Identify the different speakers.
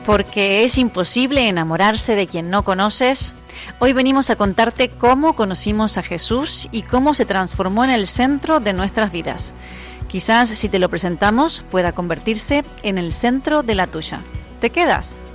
Speaker 1: Porque es imposible enamorarse de quien no conoces. Hoy venimos a contarte cómo conocimos a Jesús y cómo se transformó en el centro de nuestras vidas. Quizás si te lo presentamos pueda convertirse en el centro de la tuya. ¿Te quedas?